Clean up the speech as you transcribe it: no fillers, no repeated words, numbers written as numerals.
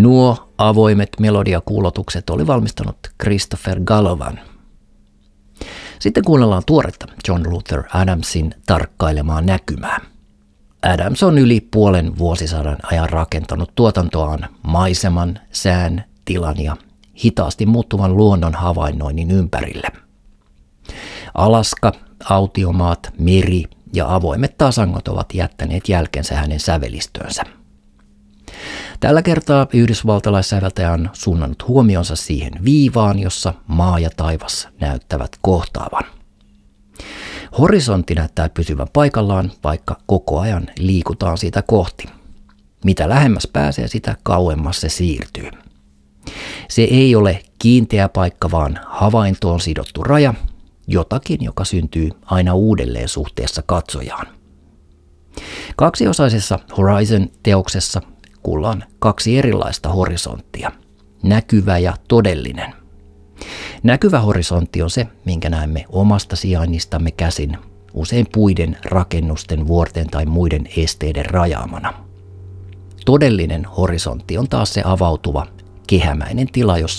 Nuo avoimet melodiakuulotukset oli valmistanut Christopher Galovan. Sitten kuunnellaan tuoretta John Luther Adamsin tarkkailemaa näkymää. Adams on yli puolen vuosisadan ajan rakentanut tuotantoaan maiseman, sään, tilan ja hitaasti muuttuvan luonnon havainnoinnin ympärille. Alaska, autiomaat, meri ja avoimet tasangot ovat jättäneet jälkensä hänen sävelistöönsä. Tällä kertaa yhdysvaltalaissäveltäjä on suunnannut huomionsa siihen viivaan, jossa maa ja taivas näyttävät kohtaavan. Horisontti näyttää pysyvän paikallaan, vaikka koko ajan liikutaan sitä kohti. Mitä lähemmäs pääsee, sitä kauemmas se siirtyy. Se ei ole kiinteä paikka, vaan havaintoon sidottu raja, jotakin, joka syntyy aina uudelleen suhteessa katsojaan. Kaksiosaisessa Horizon-teoksessa kuullaan kaksi erilaista horisonttia, näkyvä ja todellinen. Näkyvä horisontti on se, minkä näemme omasta sijainnistamme käsin, usein puiden, rakennusten, vuorten tai muiden esteiden rajaamana. Todellinen horisontti on taas se avautuva, kehämäinen tila, jossa